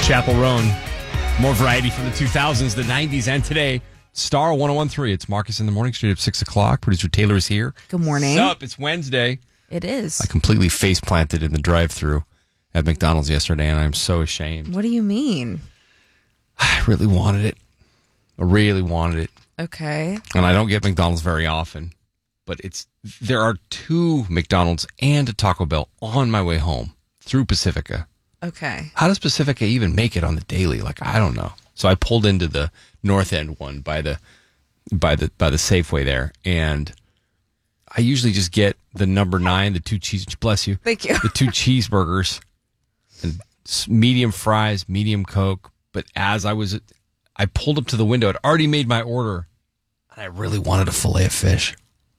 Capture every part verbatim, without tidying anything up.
Chappell Roan. More variety from the two thousands, the nineties, and today. Star one oh one three. It's Marcus in the Morning, straight up six o'clock. Producer Taylor is here. Good morning. What's up? It's Wednesday. It is. I completely face planted in the drive-thru at McDonald's yesterday, and I'm so ashamed. What do you mean? I really wanted it. I really wanted it. Okay. And I don't get McDonald's very often, but it's there are two McDonald's and a Taco Bell on my way home through Pacifica. Okay. How does Pacifica even make it on the daily? Like, I don't know. So I pulled into the North End one by the by the by the Safeway there, and I usually just get the number nine, the two cheese. Bless you. Thank you. The two cheeseburgers and medium fries, medium Coke. But as I was, I pulled up to the window. I'd already made my order, and I really wanted a fillet of fish.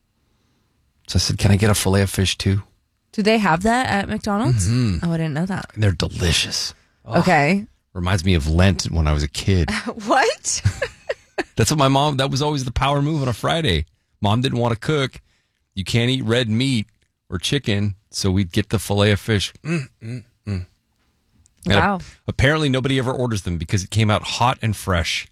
So I said, "Can I get a fillet of fish too?" Do they have that at McDonald's? Mm-hmm. Oh, I didn't know that. And they're delicious. Oh, okay. Reminds me of Lent when I was a kid. What? That's what my mom, that was always the power move on a Friday. Mom didn't want to cook. You can't eat red meat or chicken, so we'd get the fillet of fish. Mm, mm, mm. Wow. A- apparently nobody ever orders them because it came out hot and fresh.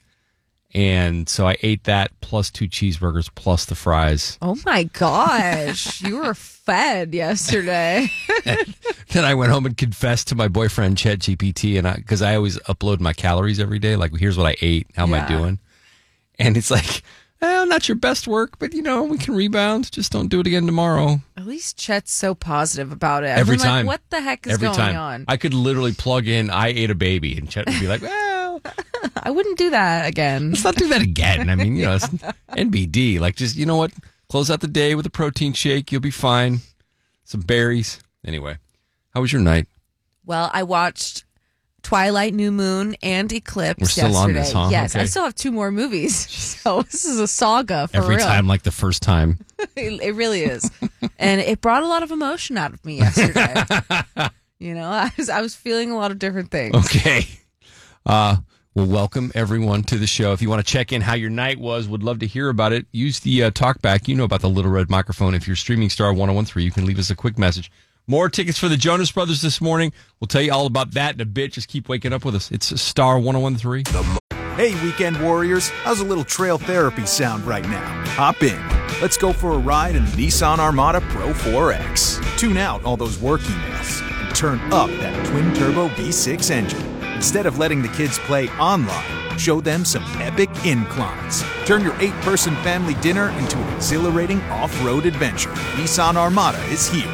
And so I ate that plus two cheeseburgers plus the fries. Oh my gosh. You were fed yesterday. Then I went home and confessed to my boyfriend ChatGPT, and I because I always upload my calories every day. Like, here's what I ate. How am Yeah. I doing? And it's like, well, not your best work, but you know, we can rebound. Just don't do it again tomorrow. At least Chet's so positive about it. Every I'm time. Like, what the heck is Every going time. on? I could literally plug in, I ate a baby, and Chet would be like, well, I wouldn't do that again. let's not do that again. I mean, you know, it's N B D. Like, just, you know what? Close out the day with a protein shake. You'll be fine. Some berries. Anyway, how was your night? Well, I watched Twilight, New Moon, and Eclipse We're still yesterday. on this, huh? Yes, Okay. I still have two more movies. So this is a saga for Every real. time, like the first time. it, it really is. And it brought a lot of emotion out of me yesterday. You know, I was I was feeling a lot of different things. Okay. Uh, well, welcome everyone to the show. If you want to check in how your night was, would love to hear about it. Use the uh, talk back. You know about the little red microphone. If you're streaming Star one oh one three, you can leave us a quick message. More tickets for the Jonas Brothers this morning. We'll tell you all about that in a bit. Just keep waking up with us. It's Star one oh one three. Hey, weekend warriors. How's a little trail therapy sound right now? Hop in. Let's go for a ride in the Nissan Armada Pro four X. Tune out all those work emails and turn up that twin-turbo V six engine. Instead of letting the kids play online, show them some epic inclines. Turn your eight-person family dinner into an exhilarating off-road adventure. Nissan Armada is here.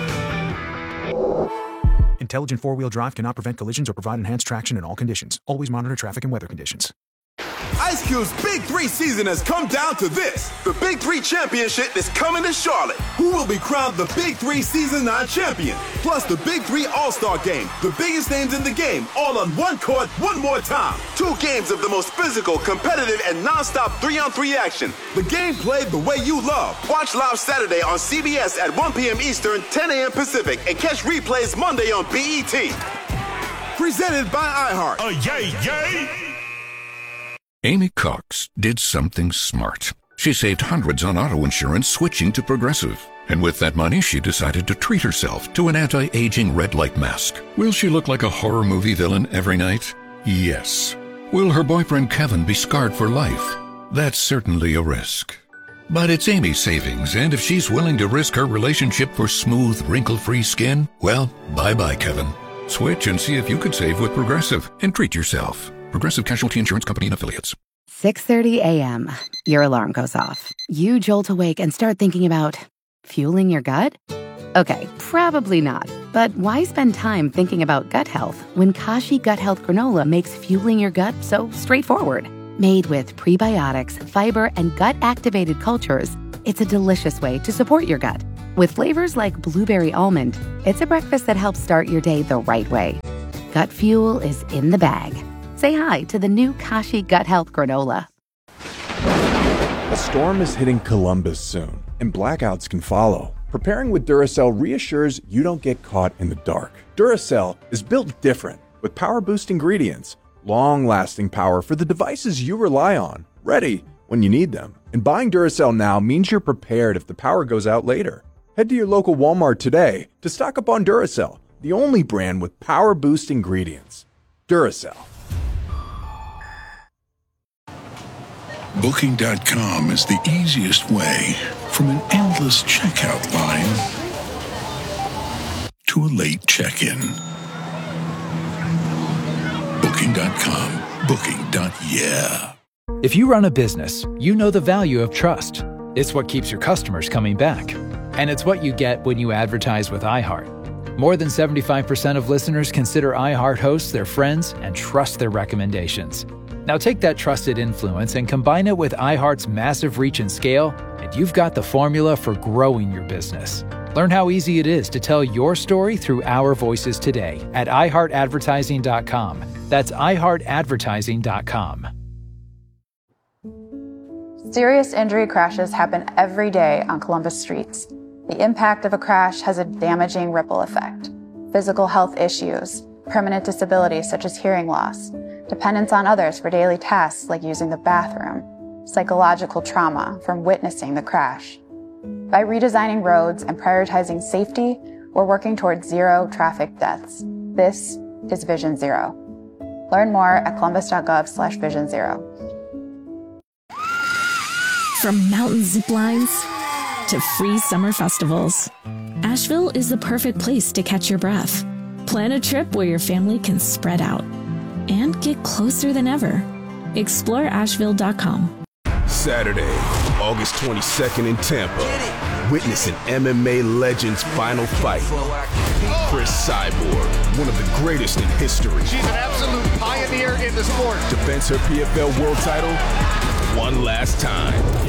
Intelligent four-wheel drive cannot prevent collisions or provide enhanced traction in all conditions. Always monitor traffic and weather conditions. Ice Cube's Big Three season has come down to this. The Big Three Championship is coming to Charlotte. Who will be crowned the Big Three Season nine champion? Plus the Big Three All-Star Game. The biggest names in the game, all on one court, one more time. Two games of the most physical, competitive, and non-stop three-on-three action. The game played the way you love. Watch live Saturday on C B S at one p.m. Eastern, ten a.m. Pacific, and catch replays Monday on B E T. Presented by iHeart. Oh, yay, yay! Amy Cox did something smart. She saved hundreds on auto insurance switching to Progressive. And with that money, she decided to treat herself to an anti-aging red light mask. Will she look like a horror movie villain every night? Yes. Will her boyfriend Kevin be scarred for life? That's certainly a risk. But it's Amy's savings, and if she's willing to risk her relationship for smooth, wrinkle-free skin, well, bye-bye, Kevin. Switch and see if you could save with Progressive and treat yourself. Progressive Casualty Insurance Company and Affiliates. six thirty a.m. Your alarm goes off. You jolt awake and start thinking about fueling your gut? Okay, probably not. But why spend time thinking about gut health when Kashi Gut Health Granola makes fueling your gut so straightforward? Made with prebiotics, fiber, and gut-activated cultures, it's a delicious way to support your gut. With flavors like blueberry almond, it's a breakfast that helps start your day the right way. Gut fuel is in the bag. Say hi to the new Kashi Gut Health Granola. A storm is hitting Columbus soon, and blackouts can follow. Preparing with Duracell reassures you don't get caught in the dark. Duracell is built different, with power-boost ingredients, long-lasting power for the devices you rely on, ready when you need them. And buying Duracell now means you're prepared if the power goes out later. Head to your local Walmart today to stock up on Duracell, the only brand with power-boost ingredients. Duracell, Booking dot com is the easiest way from an endless checkout line to a late check-in. Booking dot com. Booking. Yeah. If you run a business, you know the value of trust. It's what keeps your customers coming back. And it's what you get when you advertise with iHeart. More than seventy-five percent of listeners consider iHeart hosts their friends and trust their recommendations. Now take that trusted influence and combine it with iHeart's massive reach and scale, and you've got the formula for growing your business. Learn how easy it is to tell your story through our voices today at i heart advertising dot com. That's i heart advertising dot com. Serious injury crashes happen every day on Columbus streets. The impact of a crash has a damaging ripple effect. Physical health issues, permanent disabilities such as hearing loss, dependence on others for daily tasks like using the bathroom, psychological trauma from witnessing the crash. By redesigning roads and prioritizing safety, we're working towards zero traffic deaths. This is Vision Zero. Learn more at columbus.gov slash vision zero. From mountain zip lines to free summer festivals, Asheville is the perfect place to catch your breath. Plan a trip where your family can spread out and get closer than ever. explore asheville dot com. Saturday, August twenty-second in Tampa. Witness an M M A legend's final fight. Chris Cyborg, one of the greatest in history. She's an absolute pioneer in the sport. Defends her P F L world title one last time.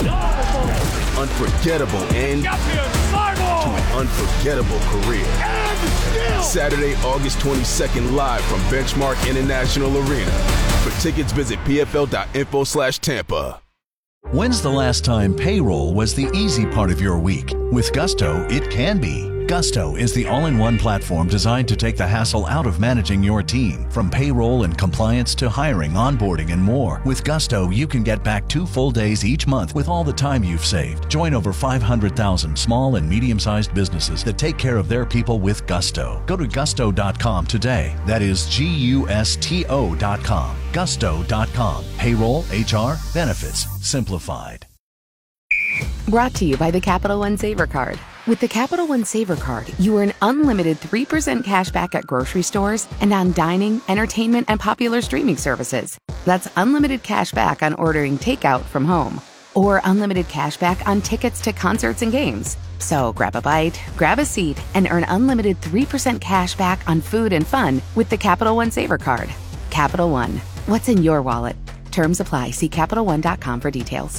Unforgettable end to an unforgettable career. Saturday, August twenty-second, live from Benchmark International Arena. For tickets, visit p f l dot info slash Tampa. When's the last time payroll was the easy part of your week? With Gusto, it can be. Gusto is the all-in-one platform designed to take the hassle out of managing your team. From payroll and compliance to hiring, onboarding, and more. With Gusto, you can get back two full days each month with all the time you've saved. Join over five hundred thousand small and medium-sized businesses that take care of their people with Gusto. Go to gusto dot com today. That is G U S T O dot com. gusto dot com. Payroll, H R, benefits, simplified. Brought to you by the Capital One Saver Card. With the Capital One Saver Card, you earn unlimited three percent cash back at grocery stores and on dining, entertainment, and popular streaming services. That's unlimited cash back on ordering takeout from home. Or unlimited cash back on tickets to concerts and games. So grab a bite, grab a seat, and earn unlimited three percent cash back on food and fun with the Capital One Saver Card. Capital One. What's in your wallet? Terms apply. See Capital One dot com for details.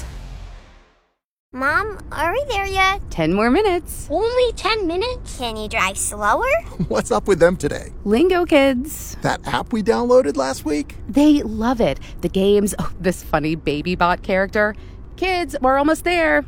Mom, are we there yet? Ten more minutes. Only ten minutes? Can you drive slower? What's up with them today? Lingo Kids. That app we downloaded last week? They love it. The games, oh, this funny baby bot character. Kids, we're almost there.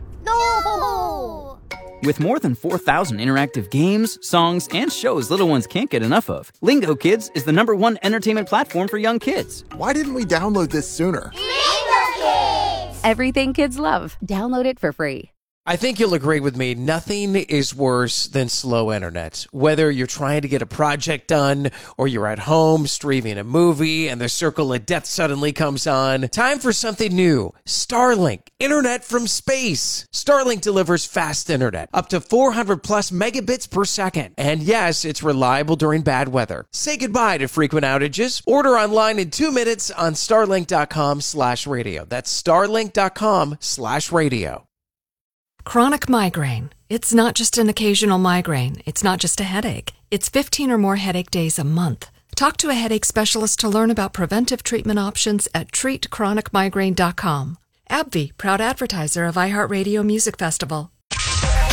No! With more than four thousand interactive games, songs, and shows little ones can't get enough of, Lingo Kids is the number one entertainment platform for young kids. Why didn't we download this sooner? Lingo Kids! Everything kids love. Download it for free. I think you'll agree with me. Nothing is worse than slow internet. Whether you're trying to get a project done or you're at home streaming a movie and the circle of death suddenly comes on. Time for something new. Starlink. Internet from space. Starlink delivers fast internet. Up to four hundred plus megabits per second. And yes, it's reliable during bad weather. Say goodbye to frequent outages. Order online in two minutes on starlink dot com slash radio. That's starlink dot com slash radio. Chronic migraine. It's not just an occasional migraine. It's not just a headache. It's fifteen or more headache days a month. Talk to a headache specialist to learn about preventive treatment options at treat chronic migraine dot com. AbbVie, proud advertiser of iHeartRadio Music Festival.